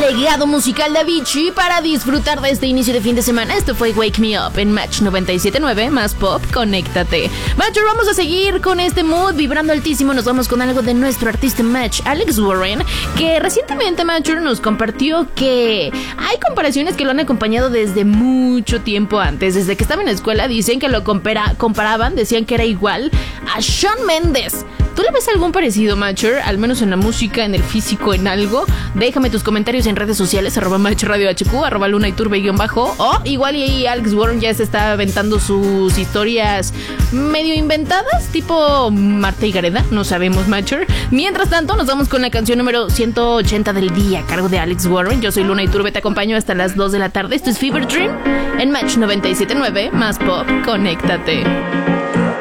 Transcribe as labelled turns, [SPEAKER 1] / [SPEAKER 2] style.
[SPEAKER 1] legado musical de Avicii para disfrutar de este inicio de fin de semana. Esto fue Wake Me Up en Match 97.9, más pop, conéctate. Matcher, vamos a seguir con este mood vibrando altísimo. Nos vamos con algo de nuestro artista Match, Alex Warren, que recientemente Matcher nos compartió que hay comparaciones que lo han acompañado desde mucho tiempo antes. Desde que estaba en la escuela dicen que lo comparaban, decían que era igual a Shawn Mendes. ¿Tú le ves algún parecido, Matcher? Al menos en la música, en el físico, en algo. Déjame tus comentarios en redes sociales, @MatchRadioHQ, @LunaIturbe_, o igual y ahí Alex Warren ya se está aventando sus historias medio inventadas, tipo Marta y Gareda, no sabemos, Matcher. Mientras tanto, nos vamos con la canción número 180 del día, a cargo de Alex Warren. Yo soy Luna Iturbe, te acompaño hasta las 2 de la tarde. Esto es Fever Dream en Match 97.9, más pop, conéctate.